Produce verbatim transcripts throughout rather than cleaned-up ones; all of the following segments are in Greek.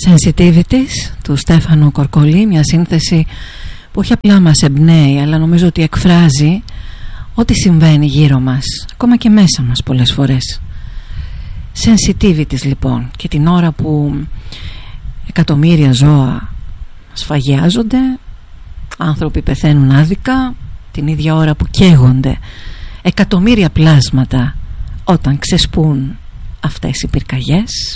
Sensitivities του Στέφανου Κορκολή, μια σύνθεση που όχι απλά μας εμπνέει, αλλά νομίζω ότι εκφράζει ό,τι συμβαίνει γύρω μας, ακόμα και μέσα μας πολλές φορές. Sensitivities λοιπόν, και την ώρα που εκατομμύρια ζώα σφαγιάζονται, άνθρωποι πεθαίνουν άδικα, την ίδια ώρα που καίγονται εκατομμύρια πλάσματα όταν ξεσπούν αυτές οι πυρκαγιές,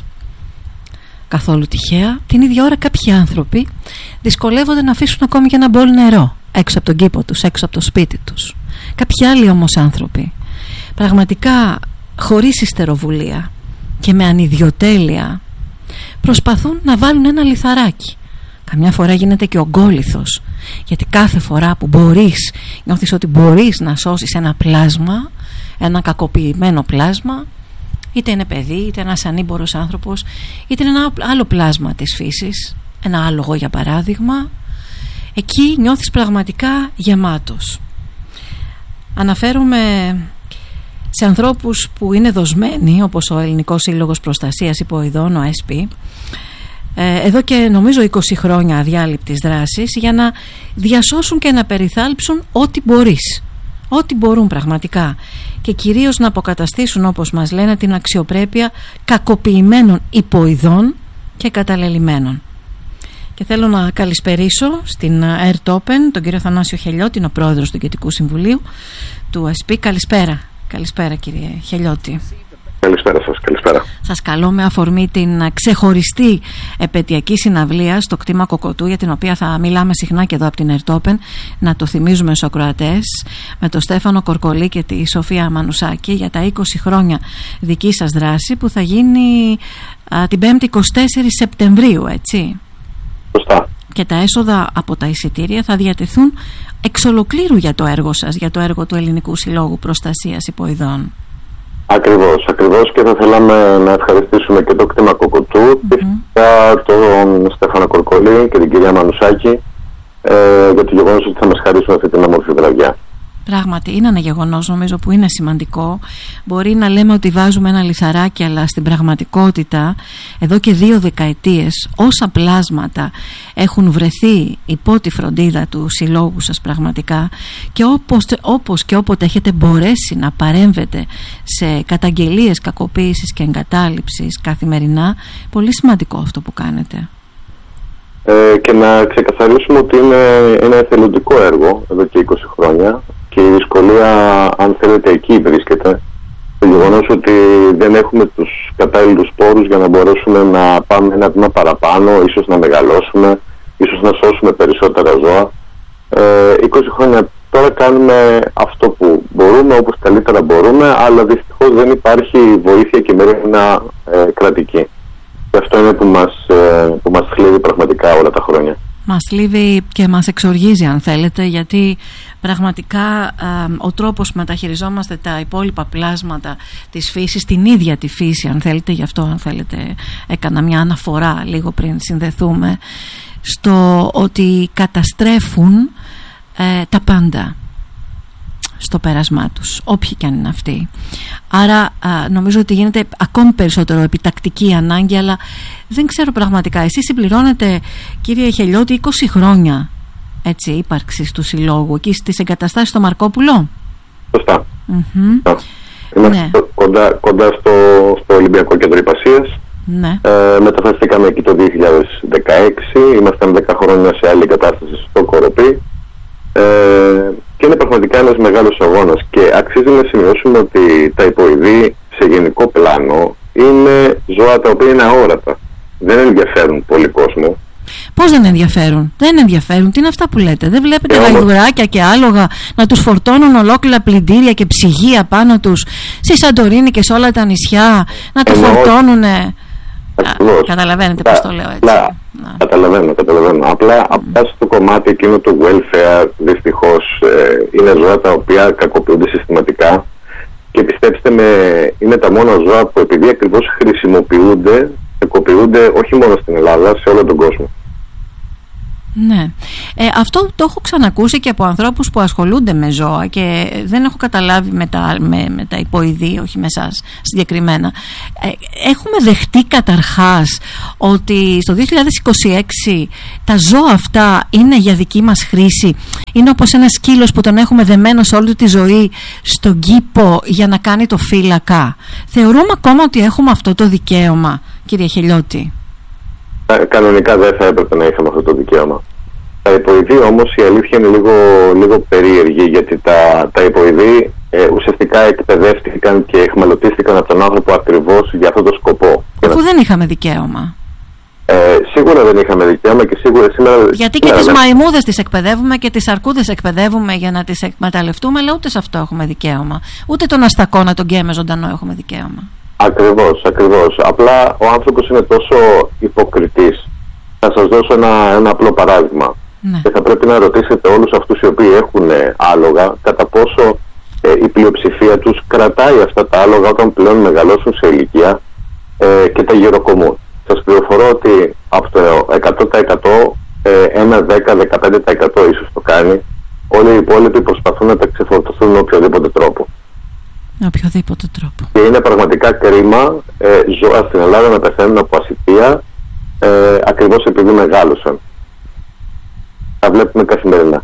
καθόλου τυχαία, την ίδια ώρα κάποιοι άνθρωποι δυσκολεύονται να αφήσουν ακόμη και ένα μπολ νερό έξω από τον κήπο τους, έξω από το σπίτι τους. Κάποιοι άλλοι όμως άνθρωποι, πραγματικά χωρίς υστεροβουλία και με ανιδιοτέλεια, προσπαθούν να βάλουν ένα λιθαράκι. Καμιά φορά γίνεται και ογκόλιθος, γιατί κάθε φορά που μπορείς, νιώθεις ότι μπορείς να σώσεις ένα πλάσμα, ένα κακοποιημένο πλάσμα, είτε είναι παιδί, είτε ένας ανήμπορος άνθρωπος, είτε είναι ένα άλλο πλάσμα της φύσης, ένα άλογο για παράδειγμα, εκεί νιώθεις πραγματικά γεμάτος. Αναφέρομαι σε ανθρώπους που είναι δοσμένοι, όπως ο Ελληνικός Σύλλογος Προστασίας Υποειδών, ο ΕΣ πι, εδώ και νομίζω είκοσι χρόνια αδιάλειπτης δράσης, για να διασώσουν και να περιθάλψουν ό,τι μπορείς, ό,τι μπορούν πραγματικά, και κυρίως να αποκαταστήσουν, όπως μας λένε, την αξιοπρέπεια κακοποιημένων υποειδών και καταλελειμμένων. Και θέλω να καλησπερίσω στην ΕΡΤΟΠΕΝ τον κύριο Θανάσιο Χελιώτη, ο πρόεδρος του Διοικητικού Συμβουλίου του ΕΣ πι. Καλησπέρα. Καλησπέρα κύριε Χελιώτη. Καλησπέρα σας, καλησπέρα. Σας καλώ με αφορμή την ξεχωριστή επαιτειακή συναυλία στο κτήμα Κοκοτού, για την οποία θα μιλάμε συχνά και εδώ από την ΕΡΤΟΠΕΝ, να το θυμίζουμε στους ακροατές, με τον Στέφανο Κορκολή και τη Σοφία Μανουσάκη, για τα είκοσι χρόνια δική σας δράση, που θα γίνει α, την πέμπτη εικοστή τέταρτη Σεπτεμβρίου, έτσι. Σωστά. Και τα έσοδα από τα εισιτήρια θα διατεθούν εξ ολοκλήρου για το έργο σας, για το έργο του Ελληνικού Συλλόγου Προστασίας Υποειδών. Ακριβώς, ακριβώς, και θα θέλαμε να ευχαριστήσουμε και το κτήμα Κοκοτού, mm-hmm. φυσικά τον Στέφανο Κορκολή και την κυρία Μανουσάκη ε, για το γεγονός ότι θα μας χαρίσουν αυτή την όμορφη βραδιά. Πράγματι είναι ένα γεγονός, νομίζω, που είναι σημαντικό. Μπορεί να λέμε ότι βάζουμε ένα λιθαράκι, αλλά στην πραγματικότητα εδώ και δύο δεκαετίες όσα πλάσματα έχουν βρεθεί υπό τη φροντίδα του συλλόγου σας πραγματικά, και όπως, όπως και όποτε έχετε μπορέσει να παρέμβετε σε καταγγελίες κακοποίησης και εγκατάλειψης καθημερινά, πολύ σημαντικό αυτό που κάνετε. Ε, και να ξεκαθαρίσουμε ότι είναι ένα εθελοντικό έργο εδώ και είκοσι χρόνια, και η δυσκολία, αν θέλετε, εκεί βρίσκεται. Το γεγονός ότι δεν έχουμε τους κατάλληλους πόρους για να μπορέσουμε να πάμε ένα βήμα παραπάνω, ίσως να μεγαλώσουμε, ίσως να σώσουμε περισσότερα ζώα. Ε, είκοσι χρόνια τώρα κάνουμε αυτό που μπορούμε, όπως καλύτερα μπορούμε, αλλά δυστυχώς δεν υπάρχει βοήθεια και μέρημνα ε, κρατική. Και αυτό είναι που μας, ε, που μας θλίβει πραγματικά όλα τα χρόνια. Μας θλίβει και μας εξοργίζει, αν θέλετε, γιατί πραγματικά α, ο τρόπος που μεταχειριζόμαστε τα υπόλοιπα πλάσματα της φύσης, την ίδια τη φύση, αν θέλετε, γι' αυτό, αν θέλετε, έκανα μια αναφορά λίγο πριν συνδεθούμε, στο ότι καταστρέφουν ε, τα πάντα στο πέρασμά τους, όποιοι και αν είναι αυτοί. Άρα α, νομίζω ότι γίνεται ακόμη περισσότερο επιτακτική ανάγκη, αλλά δεν ξέρω πραγματικά, εσείς συμπληρώνετε, κύριε Χελιώτη, είκοσι χρόνια, έτσι, ύπαρξης του συλλόγου εκεί στις εγκαταστάσεις στο Μαρκόπουλο. Σωστά. Mm-hmm. Είμαστε ναι. κοντά, κοντά στο, στο Ολυμπιακό Κέντρο Ιππασίας. Ναι. Ε, μεταφραστήκαμε εκεί το δύο χιλιάδες δεκαέξι, ήμασταν δέκα χρόνια σε άλλη εγκατάσταση στο Κοροπή. Ε, και είναι πραγματικά ένας μεγάλος αγώνας, και αξίζει να σημειώσουμε ότι τα υποειδή σε γενικό πλάνο είναι ζώα τα οποία είναι αόρατα. Δεν ενδιαφέρουν πολύ κόσμο. Πώς δεν ενδιαφέρουν? Δεν ενδιαφέρουν. Τι είναι αυτά που λέτε? Δεν βλέπετε γαϊδουράκια και άλογα να τους φορτώνουν ολόκληρα πλυντήρια και ψυγεία πάνω τους στη Σαντορίνη και σε όλα τα νησιά, να τους φορτώνουνε? Ακριβώς. Καταλαβαίνετε πώς το λέω, έτσι? Απλά, καταλαβαίνω, καταλαβαίνω. Απλά, mm. απλά στο κομμάτι εκείνο του welfare, δυστυχώς, ε, είναι ζώα τα οποία κακοποιούνται συστηματικά, και πιστέψτε με, είναι τα μόνα ζώα που, επειδή ακριβώς χρησιμοποιούνται, κακοποιούνται όχι μόνο στην Ελλάδα, σε όλο τον κόσμο. Ναι. Ε, αυτό το έχω ξανακούσει και από ανθρώπους που ασχολούνται με ζώα και δεν έχω καταλάβει με τα, με, με τα υποειδή, όχι με εσάς συγκεκριμένα. Ε, έχουμε δεχτεί καταρχάς ότι στο δύο χιλιάδες είκοσι έξι τα ζώα αυτά είναι για δική μας χρήση. Είναι όπως ένα σκύλος που τον έχουμε δεμένο σε όλη τη ζωή στον κήπο για να κάνει το φύλακα. Θεωρούμε ακόμα ότι έχουμε αυτό το δικαίωμα, κύριε Χελιώτη? Κανονικά δεν θα έπρεπε να είχαμε αυτό το δικαίωμα. Τα υποειδή όμως η αλήθεια είναι λίγο, λίγο περίεργη, γιατί τα, τα υποειδή ε, ουσιαστικά εκπαιδεύτηκαν και εχμαλωτίστηκαν από τον άνθρωπο ακριβώς για αυτόν τον σκοπό. Αφού δεν είχαμε δικαίωμα. Ε, σίγουρα δεν είχαμε δικαίωμα και σίγουρα σήμερα... Γιατί και τις μαϊμούδες τις εκπαιδεύουμε και τις αρκούδες εκπαιδεύουμε για να τις εκμεταλλευτούμε, αλλά ούτε σε αυτό έχουμε δικαίωμα. Ούτε τον αστακό να τον καίμε ζωντανό έχουμε δικαίωμα. Ακριβώς, ακριβώς. Απλά ο άνθρωπος είναι τόσο υποκριτής. Θα σας δώσω ένα, ένα απλό παράδειγμα. Ναι. Και θα πρέπει να ρωτήσετε όλους αυτούς οι οποίοι έχουν άλογα κατά πόσο ε, η πλειοψηφία τους κρατάει αυτά τα άλογα όταν πλέον μεγαλώσουν σε ηλικία ε, και τα γεροκομούν. Σας πληροφορώ ότι από το εκατό τοις εκατό, ε, ένα δέκα με δεκαπέντε τοις εκατό ίσως το κάνει. Όλοι οι υπόλοιποι προσπαθούν να τα ξεφορτωθούν με οποιοδήποτε τρόπο. Με οποιοδήποτε τρόπο. Και είναι πραγματικά κρίμα ε, ζώα στην Ελλάδα να πεθαίνουν από ασιτεία ε, ακριβώς επειδή μεγάλωσαν. Τα βλέπουμε καθημερινά.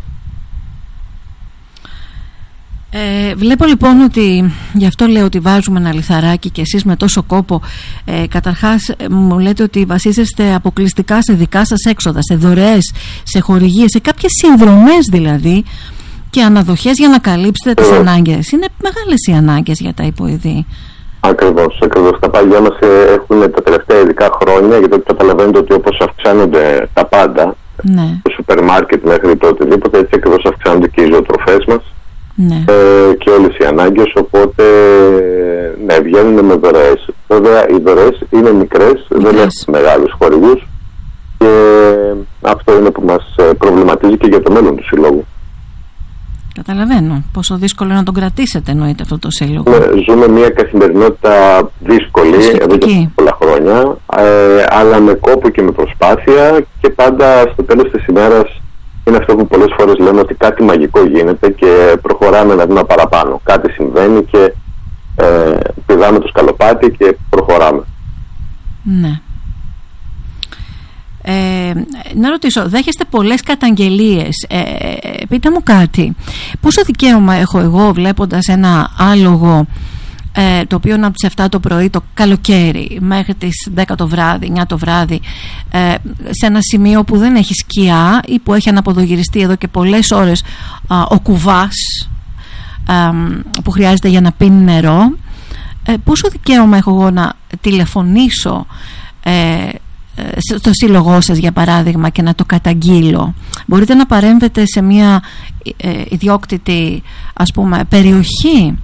Ε, βλέπω λοιπόν ότι, γι' αυτό λέω ότι βάζουμε ένα λιθαράκι και εσείς με τόσο κόπο, ε, καταρχάς ε, μου λέτε ότι βασίζεστε αποκλειστικά σε δικά σας έξοδα, σε δωρεές, σε χορηγίες, σε κάποιες συνδρομές δηλαδή και αναδοχές για να καλύψετε τις ανάγκες. Είναι μεγάλες οι ανάγκες για τα υποειδή. Ακριβώς, ακριβώς. Τα πάγια μας έχουν τα τελευταία ειδικά χρόνια, γιατί καταλαβαίνετε ότι όπως αυξάνονται τα πάντα, ναι, το σούπερ μάρκετ μέχρι το οτιδήποτε, έτσι ακριβώς αυξάνονται και οι ζωοτροφές μας, ναι, ε, και όλες οι ανάγκες, οπότε ναι, βγαίνουν με δωρεές. Βέβαια οι δωρεές είναι μικρές, μικρές. Δεν έχουν μεγάλους χορηγούς και αυτό είναι που μας προβληματίζει και για το μέλλον του συλλόγου. Καταλαβαίνω πόσο δύσκολο είναι να τον κρατήσετε, εννοείται, αυτό το σύλλογο. Ναι, ζούμε μια καθημερινότητα δύσκολη εδώ και πολλά χρόνια, ε, αλλά με κόπο και με προσπάθεια, και πάντα στο τέλος της ημέρας είναι αυτό που πολλές φορές λέμε, ότι κάτι μαγικό γίνεται και προχωράμε ένα βήμα παραπάνω. Κάτι συμβαίνει και ε, πηδάμε το σκαλοπάτι και προχωράμε. Ναι. Ε, να ρωτήσω, δέχεστε πολλές καταγγελίες, ε, πείτε μου κάτι, πόσο δικαίωμα έχω εγώ βλέποντας ένα άλογο ε, το οποίο είναι από τις εφτά το πρωί το καλοκαίρι μέχρι τις δέκα το βράδυ, εννιά το βράδυ, ε, σε ένα σημείο που δεν έχει σκιά ή που έχει αναποδογυριστεί εδώ και πολλές ώρες α, ο κουβάς ε, που χρειάζεται για να πίνει νερό, ε, πόσο δικαίωμα έχω εγώ να τηλεφωνήσω ε, στο σύλλογό σας για παράδειγμα και να το καταγγείλω? Μπορείτε να παρέμβετε σε μια ε, ιδιόκτητη, ας πούμε, περιοχή?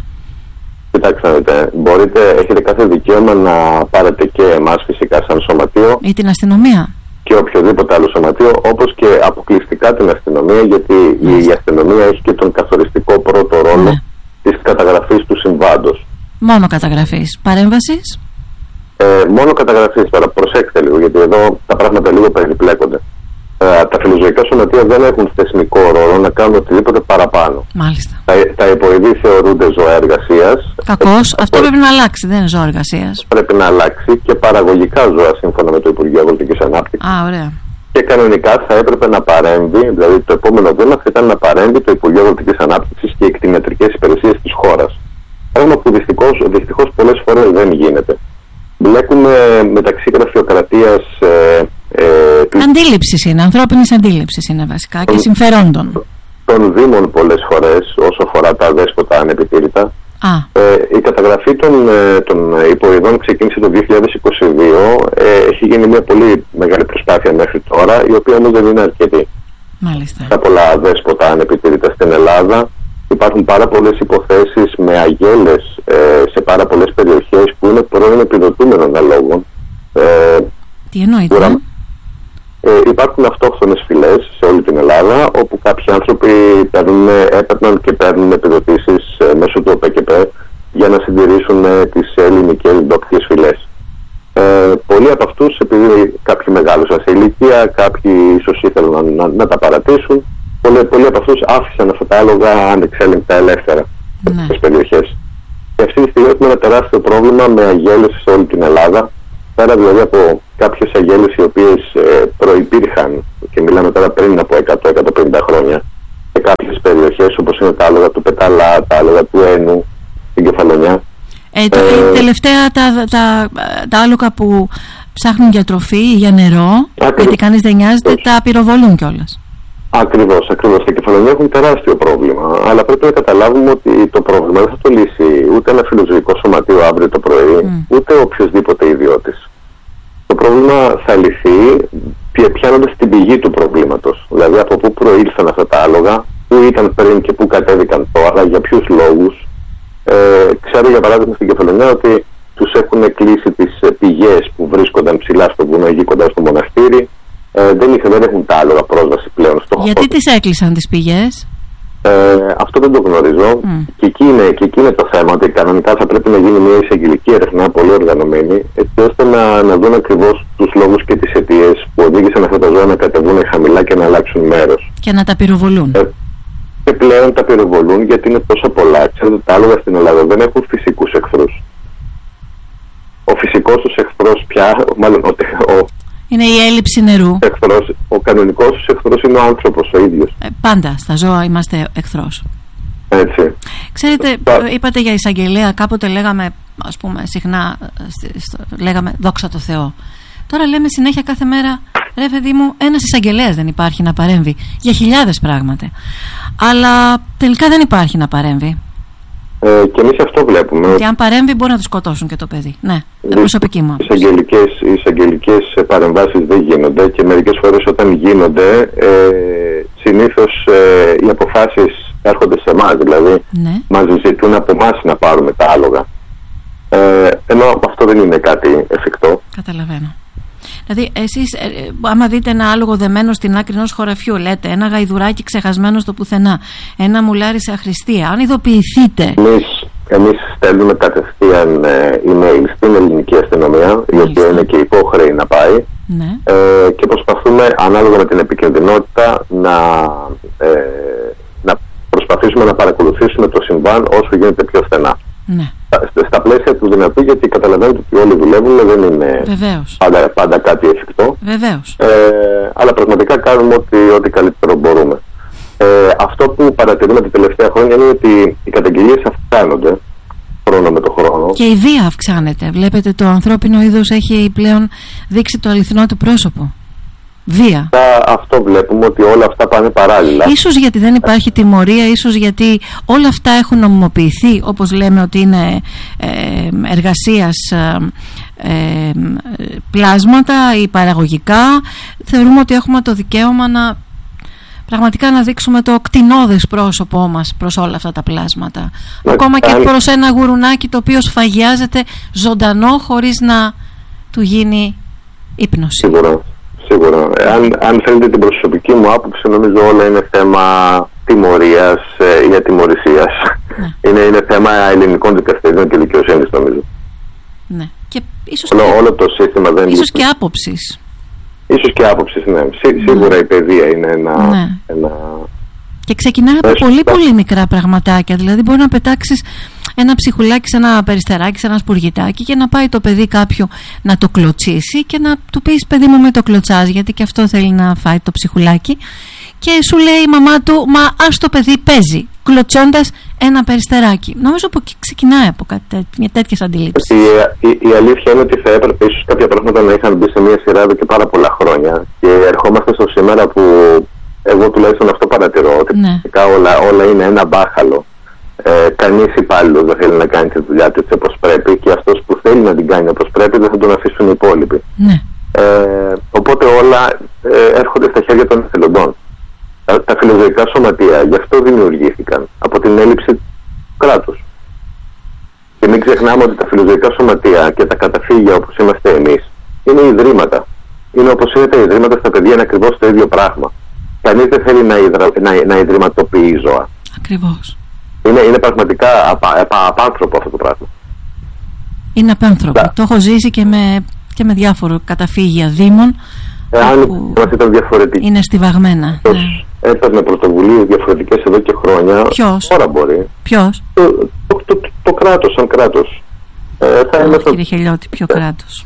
Κοιτάξτε, μπορείτε, έχετε κάθε δικαίωμα να πάρετε και εμάς φυσικά σαν σωματείο ή την αστυνομία και οποιοδήποτε άλλο σωματείο, όπως και αποκλειστικά την αστυνομία, γιατί mm. η αστυνομία έχει και τον καθοριστικό πρώτο ρόλο mm. της καταγραφής του συμβάντος. Μόνο καταγραφής, παρέμβασης? Ε, μόνο καταγραφής. Τώρα προσέξτε λίγο, γιατί εδώ τα πράγματα λίγο περιπλέκονται. Ε, τα φιλοζωικά σωματεία δεν έχουν θεσμικό ρόλο να κάνουν οτιδήποτε παραπάνω. Μάλιστα. Τα, τα υποειδή θεωρούνται ζώα εργασίας. Κακώς. Αυτό πρέπει να αλλάξει, δεν είναι ζώα εργασίας. Πρέπει να αλλάξει και παραγωγικά ζώα, σύμφωνα με το Υπουργείο Αγροτικής Ανάπτυξης. Α, ωραία. Και κανονικά θα έπρεπε να παρέμβει, δηλαδή το επόμενο βήμα θα ήταν να παρέμβει το Υπουργείο Αγροτικής Ανάπτυξης και οι κτηνιατρικές υπηρεσίες της χώρας. Πράγμα που δυστυχώς, δυστυχώς πολλές φορές δεν γίνεται. Μπλέκουμε μεταξύ γραφειοκρατίας. Ε, ε, αντίληψης είναι, ανθρώπινης αντίληψης είναι βασικά και συμφερόντων. Των Δήμων πολλές φορές, όσο αφορά τα δέσποτα ανεπιτήρητα. Α. Ε, η καταγραφή των, των υποειδών ξεκίνησε το δύο χιλιάδες είκοσι δύο. Ε, έχει γίνει μια πολύ μεγάλη προσπάθεια μέχρι τώρα, η οποία όμως δεν είναι αρκετή. Μάλιστα. Τα πολλά δέσποτα ανεπιτήρητα στην Ελλάδα. Υπάρχουν πάρα πολλές υποθέσεις με αγέλες ε, σε πάρα πολλές περιοχές που είναι πρώην επιδοτούμενων αλόγων. Ε, Τι εννοείται? Που, ε, υπάρχουν αυτόχθονες φυλές σε όλη την Ελλάδα, όπου κάποιοι άνθρωποι παίρνουν, έπαιρναν και παίρνουν επιδοτήσεις ε, μέσω του ΟΠΕΚΕΠΕ για να συντηρήσουν ε, τις ελληνικές ντόπιες φυλές. Ε, πολλοί από αυτούς, επειδή κάποιοι μεγάλωσαν σε ηλικία, κάποιοι ίσως ήθελαν να, να, να τα παρατήσουν, πολλοί, πολλοί από αυτούς άφησαν αυτά τα άλογα ανεξέλεγκτα ελεύθερα ναι. στις περιοχές. Και αυτή τη στιγμή έχουμε ένα τεράστιο πρόβλημα με αγέλες σε όλη την Ελλάδα. Πέρα δηλαδή από κάποιες αγέλες οι οποίες ε, προϋπήρχαν, και μιλάμε τώρα πριν από εκατό με εκατόν πενήντα χρόνια, σε κάποιες περιοχές όπως είναι τα άλογα του Πεταλά, τα άλογα του Ένου, στην Κεφαλονιά. Ε, το, ε, τελευταία τα, τα, τα άλογα που ψάχνουν για τροφή ή για νερό, ακριβώς, γιατί κανείς δεν νοιάζεται, τα πυροβολούν κιόλας. Ακριβώς, ακριβώς. Στα Κεφαλονιά έχουν τεράστιο πρόβλημα. Αλλά πρέπει να καταλάβουμε ότι το πρόβλημα δεν θα το λύσει ούτε ένα φιλοζωικό σωματείο αύριο το πρωί, mm. ούτε οποιοδήποτε ιδιώτης. Το πρόβλημα θα λυθεί πιάνοντας την πηγή του προβλήματος. Δηλαδή από πού προήλθαν αυτά τα άλογα, πού ήταν πριν και πού κατέβηκαν τώρα, για ποιους λόγους. Ε, ξέρω για παράδειγμα στην Κεφαλονιά ότι τους έχουν κλείσει τις πηγές που βρίσκονταν ψηλά στο βουνό εκεί κοντά στο μοναστήρι. Ε, δεν, είχα, δεν έχουν τα άλογα πρόσβαση πλέον στο χώρο. Γιατί τις έκλεισαν τις πηγές? Ε, αυτό δεν το γνωρίζω. Mm. Και, εκεί είναι, και εκεί είναι το θέμα, ότι κανονικά θα πρέπει να γίνει μια εισαγγελική έρευνα πολύ οργανωμένη, έτσι ώστε να, να δουν ακριβώς τους λόγους και τις αιτίες που οδήγησαν αυτά τα ζώα να κατεβούν χαμηλά και να αλλάξουν μέρος. Και να τα πυροβολούν. Ε, και πλέον τα πυροβολούν γιατί είναι τόσο πολλά. Ξέρετε, τα άλογα στην Ελλάδα δεν έχουν φυσικούς εχθρούς. Ο φυσικός τους εχθρός πια, μάλλον ο, ο είναι η έλλειψη νερού. Εχθρός, ο κανονικός τους εχθρός είναι ο άνθρωπος ο ίδιος. Ε, πάντα στα ζώα είμαστε εχθρός. Έτσι. Ξέρετε, Πα... είπατε για εισαγγελέα, κάποτε λέγαμε, ας πούμε, συχνά στο, λέγαμε δόξα τω Θεώ. Τώρα λέμε συνέχεια κάθε μέρα, ρε παιδί μου, ένας εισαγγελέας δεν υπάρχει να παρέμβει για χιλιάδες πράγματα. Αλλά τελικά δεν υπάρχει να παρέμβει. Ε, και εμείς αυτό βλέπουμε. Και αν παρέμβει μπορεί να του σκοτώσουν και το παιδί. Ναι, η προσωπική μου. Οι εισαγγελικές παρεμβάσεις δεν γίνονται και μερικές φορές όταν γίνονται ε, συνήθως ε, οι αποφάσεις έρχονται σε εμάς. Δηλαδή ναι. μας ζητούν από εμάς να πάρουμε τα άλογα. Ε, ενώ αυτό δεν είναι κάτι εφικτό. Καταλαβαίνω. Δηλαδή, εσείς, ε, άμα δείτε ένα άλογο δεμένο στην άκρη ενός χωραφιού, λέτε ένα γαϊδουράκι ξεχασμένο στο πουθενά, ένα μουλάρι σε αχρηστία, αν ειδοποιηθείτε. Εμείς, εμείς στέλνουμε κατευθείαν ε, email στην ελληνική αστυνομία, η οποία είναι και υπόχρεη να πάει, ναι. ε, και προσπαθούμε ανάλογα με την επικινδυνότητα να, ε, να προσπαθήσουμε να παρακολουθήσουμε το συμβάν όσο γίνεται πιο στενά. Ναι. Στα πλαίσια του δυνατού, γιατί καταλαβαίνετε ότι όλοι δουλεύουν, δεν είναι πάντα, πάντα κάτι εφικτό. Βεβαίως. Ε, αλλά πραγματικά κάνουμε ό,τι, ό,τι καλύτερο μπορούμε. Ε, αυτό που παρατηρούμε τα τελευταία χρόνια είναι ότι οι καταγγελίες αυξάνονται χρόνο με το χρόνο. Και η βία αυξάνεται. Βλέπετε, το ανθρώπινο είδος έχει πλέον δείξει το αληθινό του πρόσωπο. Βία. Αυτό βλέπουμε, ότι όλα αυτά πάνε παράλληλα. Ίσως γιατί δεν υπάρχει τιμωρία, ίσως γιατί όλα αυτά έχουν νομιμοποιηθεί, όπως λέμε ότι είναι ε, εργασίας ε, ε, πλάσματα ή παραγωγικά. Θεωρούμε ότι έχουμε το δικαίωμα να πραγματικά να δείξουμε το κτηνώδες πρόσωπό μας προς όλα αυτά τα πλάσματα. Με Ακόμα και αν... προς ένα γουρουνάκι το οποίο σφαγιάζεται ζωντανό χωρίς να του γίνει ύπνωση. Σίγουρα. Σίγουρα. Αν, αν θέλετε την προσωπική μου άποψη, νομίζω όλα είναι θέμα τιμωρίας ε, ή ατιμωρησίας. Ναι. Είναι, είναι θέμα ελληνικών δικαστηρίων και δικαιοσύνης, νομίζω. Ναι. Και ίσως όλο, και, όλο το σύστημα δεν ίσως και άποψης. Ίσως και άποψης, ναι. Σί, ναι. Σίγουρα η παιδεία είναι ένα... Ναι. ένα... Και ξεκινάει από Έσου, πολύ πολύ μικρά πραγματάκια. Δηλαδή μπορεί να πετάξεις ένα ψυχουλάκι σε ένα περιστεράκι, σε ένα σπουργητάκι και να πάει το παιδί κάποιο να το κλωτσίσει και να του πεις, παιδί μου, μην το κλωτσάς, γιατί και αυτό θέλει να φάει το ψυχουλάκι. Και σου λέει η μαμά του, μα ας το παιδί παίζει κλωτσώντας ένα περιστεράκι. Νομίζω που ξεκινάει από κάτι, μια τέτοια αντιλήψη. Η, η, η αλήθεια είναι ότι θα έπρεπε ίσως κάποια πράγματα να είχαν μπει σε μια σειρά εδώ και πάρα πολλά χρόνια. Και ερχόμαστε στο σήμερα που εγώ τουλάχιστον αυτό παρατηρώ, ότι ναι. όλα, όλα είναι ένα μπάχαλο. Ε, κανείς υπάλληλος δεν θέλει να κάνει τη δουλειά του έτσι όπως πρέπει, και αυτός που θέλει να την κάνει όπως πρέπει δεν θα τον αφήσουν οι υπόλοιποι. Ναι. Ε, οπότε όλα ε, έρχονται στα χέρια των εθελοντών. Τα, τα φιλοζωικά σωματεία γι' αυτό δημιουργήθηκαν, από την έλλειψη του κράτους. Και μην ξεχνάμε ότι τα φιλοζωικά σωματεία και τα καταφύγια όπως είμαστε εμείς είναι ιδρύματα. Είναι όπως είναι τα ιδρύματα στα παιδιά, είναι ακριβώς το ίδιο πράγμα. Κανείς δεν θέλει να, ιδρα, να, να ιδρυματοποιεί ζώα. Ακριβώς. Είναι, είναι πραγματικά απα, απα, απάνθρωπο αυτό το πράγμα. Είναι απάνθρωπο. Yeah. Το έχω ζήσει και με, και με διάφορα καταφύγια δήμων. Εάν που ήταν διαφορετική. Είναι στιβαγμένα. Ναι. Έπαιρνε πρωτοβουλίες διαφορετικές εδώ και χρόνια. Ποιος? Τώρα μπορεί. Ποιος? Το, το, το, το, το κράτος, σαν κράτος. Ε, θα Όχι, το... κύριε Χελιώτη, ποιο yeah. κράτος?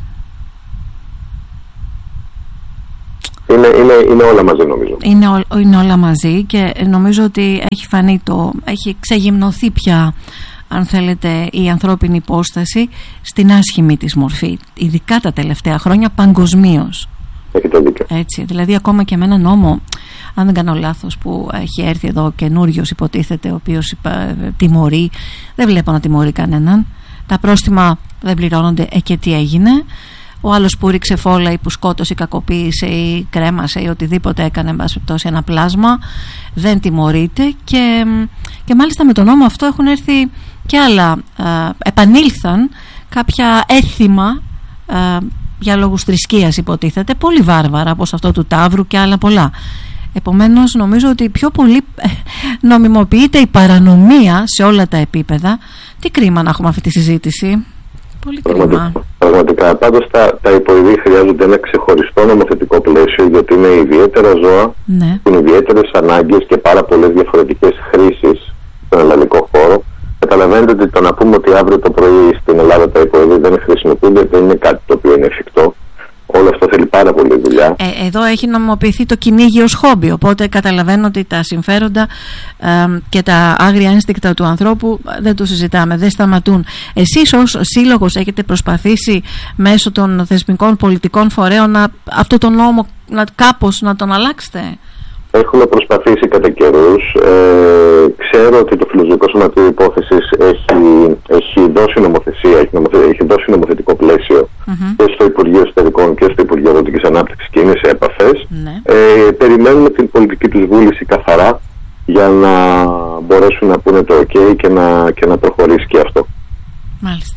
Είναι, είναι, είναι όλα μαζί, νομίζω. Είναι, ό, είναι όλα μαζί και νομίζω ότι έχει φανεί το, έχει ξεγυμνωθεί πια, αν θέλετε, η ανθρώπινη υπόσταση στην άσχημη της μορφή, ειδικά τα τελευταία χρόνια παγκοσμίως. Έχετε δίκιο. Έτσι, δηλαδή ακόμα και με ένα νόμο, αν δεν κάνω λάθος, που έχει έρθει εδώ καινούριος, υποτίθεται, ο οποίος υπα, τιμωρεί, δεν βλέπω να τιμωρεί κανέναν. Τα πρόστιμα δεν πληρώνονται, ε, και τι έγινε? Ο άλλος που ρίξε φόλα ή που σκότωσε ή κακοποίησε ή κρέμασε ή οτιδήποτε έκανε, εν πάση περιπτώσει, ένα πλάσμα, δεν τιμωρείται. Και, και μάλιστα με τον νόμο αυτό έχουν έρθει και άλλα, ε, επανήλθαν κάποια έθιμα ε, για λόγους θρησκείας, υποτίθεται, πολύ βάρβαρα, όπως αυτό του Ταύρου και άλλα πολλά. Επομένως νομίζω ότι πιο πολύ νομιμοποιείται η παρανομία σε όλα τα επίπεδα. Τι κρίμα να έχουμε αυτή τη συζήτηση. Πολύ κρίμα. Πραγματικά. Πάντως τα, τα υποειδή χρειάζονται ένα ξεχωριστό νομοθετικό πλαίσιο, γιατί είναι ιδιαίτερα ζώα, ναι. είναι ιδιαίτερες ανάγκες και πάρα πολλές διαφορετικές χρήσεις στον ελληνικό χώρο. Καταλαβαίνετε ότι το να πούμε ότι αύριο το πρωί στην Ελλάδα τα υποειδή δεν χρησιμοποιούνται δεν είναι κάτι το οποίο είναι εφικτό. Όλο αυτό θέλει πάρα πολύ δουλειά. Ε, εδώ έχει νομιμοποιηθεί το κυνήγι ως χόμπι, οπότε καταλαβαίνω ότι τα συμφέροντα ε, και τα άγρια ένστικτα του ανθρώπου δεν το συζητάμε, δεν σταματούν. Εσείς ως σύλλογος έχετε προσπαθήσει μέσω των θεσμικών πολιτικών φορέων να, αυτό το νόμο να, κάπως να τον αλλάξετε? Έχουμε προσπαθήσει κατά καιρούς. Ε, ξέρω ότι το Φιλοζωικό Σωματείο Υπόθεσης έχει, έχει δώσει νομοθεσία, έχει, νομοθε, έχει δώσει νομοθετικό πλαίσιο mm-hmm. και στο Υπουργείο Εσωτερικών και στο Υπουργείο Αγροτικής Ανάπτυξης και είναι σε επαφές. Ναι. Ε, περιμένουμε την πολιτική τους βούληση καθαρά για να μπορέσουν να πούνε το OK και να, και να προχωρήσει και αυτό. Μάλιστα.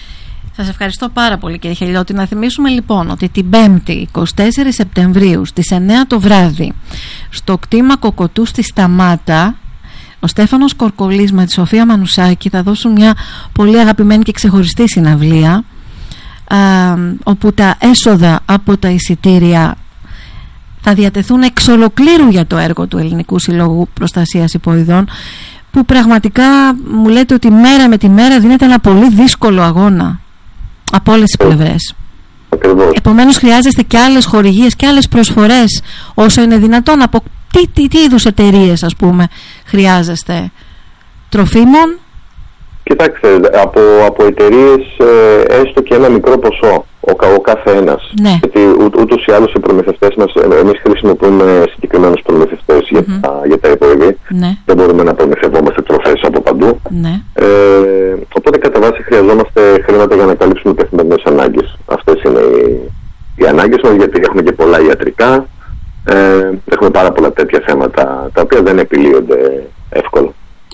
Σας ευχαριστώ πάρα πολύ, κύριε Χελιώτη. Να θυμίσουμε λοιπόν ότι την Πέμπτη εικοστή τέταρτη Σεπτεμβρίου στις εννιά το βράδυ στο κτήμα Κοκοτού στη Σταμάτα, ο Στέφανος Κορκολής με τη Σοφία Μανουσάκη θα δώσουν μια πολύ αγαπημένη και ξεχωριστή συναυλία, α, όπου τα έσοδα από τα εισιτήρια θα διατεθούν εξ ολοκλήρου για το έργο του Ελληνικού Συλλόγου Προστασίας Υποειδών, που πραγματικά μου λέτε ότι μέρα με τη μέρα δίνεται ένα πολύ δύσκολο αγώνα από όλες τις πλευρές. Επομένως χρειάζεστε και άλλες χορηγίες και άλλες προσφορές όσο είναι δυνατόν. Από τι, τι, τι είδους εταιρείες, ας πούμε, χρειάζεστε? Τροφίμων? Κοιτάξτε, από, από εταιρείες ε, έστω και ένα μικρό ποσό ο, ο κάθε ένας. Ναι. Γιατί ού, ούτως ή άλλως οι προμηθευτές μας, εμείς χρησιμοποιούμε συγκεκριμένους προμηθευτές mm-hmm. για, τα, για τα υποειδή. Ναι. Δεν μπορούμε να προμηθευόμαστε τροφές από παντού. Ναι. Ε, οπότε κατά βάση χρειαζόμαστε χρήματα για να καλύψουμε καθημερινές ανάγκες. Αυτές είναι οι, οι ανάγκες μας, γιατί έχουμε και πολλά ιατρικά. Ε, έχουμε πάρα πολλά τέτοια θέματα τα οποία δεν επιλύονται εύκολα.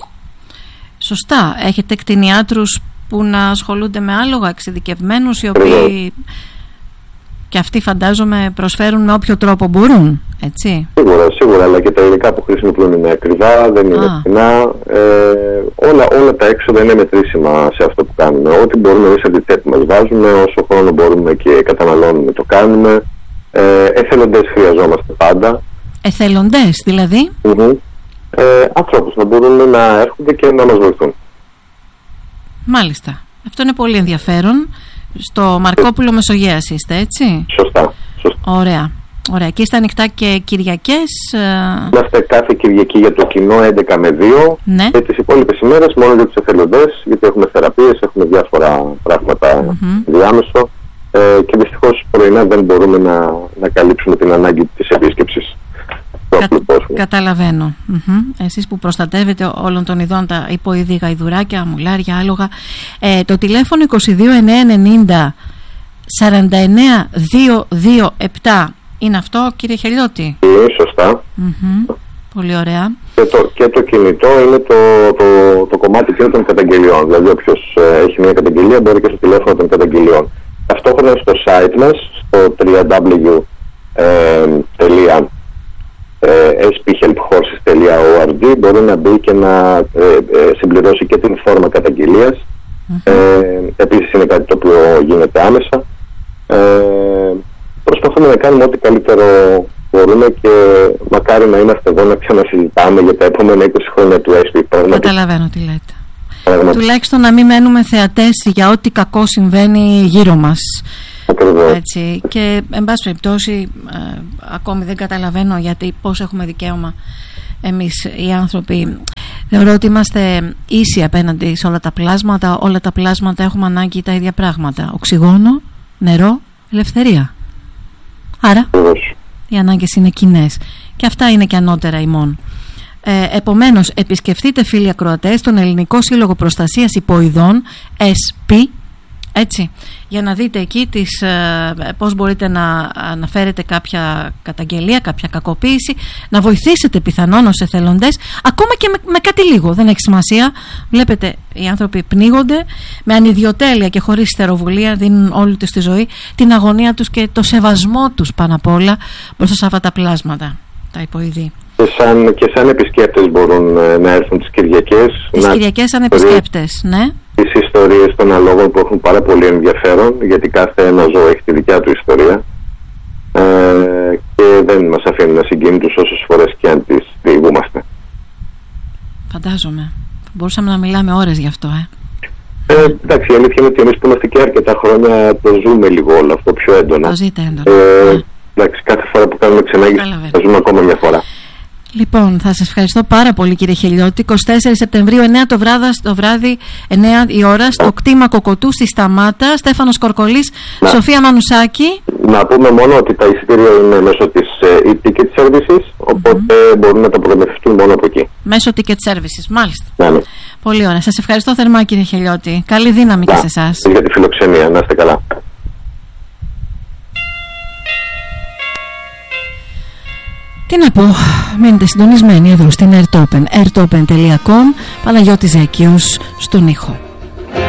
Σωστά. Έχετε κτηνιάτρους που να ασχολούνται με άλογα, εξειδικευμένους, οι οποίοι και αυτοί φαντάζομαι προσφέρουν με όποιο τρόπο μπορούν, έτσι? Σίγουρα, σίγουρα, αλλά και τα υλικά που χρησιμοποιούν είναι ακριβά, δεν είναι φθηνά. Ε, όλα, όλα τα έξοδα είναι μετρήσιμα σε αυτό που κάνουμε. Ό,τι μπορούμε εμείς από τη τσέπη μας βάζουμε, όσο χρόνο μπορούμε και καταναλώνουμε το κάνουμε. Ε, εθελοντές χρειαζόμαστε πάντα. Εθελοντές δηλαδή? Mm-hmm. Ε, ανθρώπους να μπορούν να έρχονται και να μας βοηθούν. Μάλιστα. Αυτό είναι πολύ ενδιαφέρον. Στο Μαρκόπουλο Μεσογείας είστε, έτσι? Σωστά, σωστά. Ωραία. Ωραία. Και είστε ανοιχτά και Κυριακές? Είμαστε κάθε Κυριακή για το κοινό έντεκα με δύο. Ναι. Και τις υπόλοιπες ημέρες μόνο για τους εθελοντές, γιατί έχουμε θεραπείες, έχουμε διάφορα πράγματα mm-hmm. διάμεσο. Ε, και δυστυχώς πρωινά δεν μπορούμε να, να καλύψουμε την ανάγκη της επίσκεψης. Κα, καταλαβαίνω. Mm-hmm. Εσείς που προστατεύετε όλων των ειδών τα υποειδή, γαϊδουράκια, μουλάρια, άλογα. Ε, το τηλέφωνο είκοσι δύο εννιακόσια ενενήντα σαράντα εννέα διακόσια επτά είναι αυτό, κύριε Χελιώτη? Είναι σωστά. Mm-hmm. Πολύ ωραία. Και το, και το κινητό είναι το, το, το κομμάτι των καταγγελιών. Δηλαδή όποιος ε, έχει μια καταγγελία μπορεί και στο τηλέφωνο των καταγγελιών. Ταυτόχρονα στο site μας, στο double-u double-u double-u τελεία ες πι help horses τελεία org, μπορεί να μπει και να ε, ε, συμπληρώσει και την φόρμα καταγγελίας. Mm-hmm. Ε, επίσης είναι κάτι το οποίο γίνεται άμεσα. Ε, προσπαθούμε να κάνουμε ό,τι καλύτερο μπορούμε και μακάρι να είμαστε εδώ να ξανασυζητάμε για τα επόμενα είκοσι χρόνια του ΕΣΠΗ. Καταλαβαίνω τι λέτε. Πράγματι. Τουλάχιστον να μην μένουμε θεατές για ό,τι κακό συμβαίνει γύρω μας. Έτσι. Και εν πάση περιπτώσει ε, ακόμη δεν καταλαβαίνω γιατί πώς έχουμε δικαίωμα εμείς οι άνθρωποι. Θεωρώ ότι είμαστε ίσοι απέναντι σε όλα τα πλάσματα. Όλα τα πλάσματα έχουμε ανάγκη τα ίδια πράγματα: οξυγόνο, νερό, ελευθερία. Άρα οι ανάγκες είναι κοινές και αυτά είναι και ανώτερα ημών. Ε, επομένως, επισκεφτείτε, φίλοι ακροατές, τον Ελληνικό Σύλλογο Προστασίας Υποειδών, ες πι, έτσι, για να δείτε εκεί τις, ε, πώς μπορείτε να αναφέρετε κάποια καταγγελία, κάποια κακοποίηση, να βοηθήσετε πιθανόν ως εθελοντές, ακόμα και με, με κάτι λίγο, δεν έχει σημασία. Βλέπετε, οι άνθρωποι πνίγονται με ανιδιοτέλεια και χωρίς στεροβουλία, δίνουν όλη τους τη ζωή, την αγωνία τους και το σεβασμό τους πάνω απ' όλα μπροστά σε αυτά τα πλάσματα, τα υποειδή. Και σαν, και σαν επισκέπτες μπορούν ε, να έρθουν τις Κυριακές. Τις να... Κυριακές σαν επισκέπτες, ναι. Τις ιστορίες των αλόγων που έχουν πάρα πολύ ενδιαφέρον, γιατί κάθε ένα ζώο έχει τη δικιά του ιστορία ε, και δεν μας αφήνουν να συγκίνητους όσες φορές και αν τις διηγούμαστε. Φαντάζομαι. Μπορούσαμε να μιλάμε ώρες γι' αυτό, ε. Ε, εντάξει, η αλήθεια είναι ότι εμείς που είμαστε και αρκετά χρόνια το ζούμε λίγο όλο αυτό πιο έντονα. Το ζείτε έντονα. Ε, ναι. Εντάξει, κάθε φορά που κάνουμε ξενάγηση θα ζούμε ακόμα μια φορά. Λοιπόν, θα σας ευχαριστώ πάρα πολύ, κύριε Χελιώτη. εικοστή τέταρτη Σεπτεμβρίου, εννέα το βράδυ, το βράδυ εννέα η ώρα, στο κτήμα Κοκοτού στη Σταμάτα. Στέφανος Κορκολής, να. Σοφία Μανουσάκη. Να πούμε μόνο ότι τα εισιτήρια είναι μέσω της ε, e-ticket services, οπότε mm-hmm. μπορούν να τα προμηθευτούν μόνο από εκεί. Μέσω ticket services, μάλιστα. Ναι, ναι. Πολύ ωραία. Σας ευχαριστώ θερμά, κύριε Χελιώτη. Καλή δύναμη να. και σε εσάς. Για τη φιλοξενία. Να είστε καλά. Τι να πω, μείνετε συντονισμένοι εδώ στην Airtopen, airtopen τελεία com, Παναγιώτης Ζέκιος στον ήχο.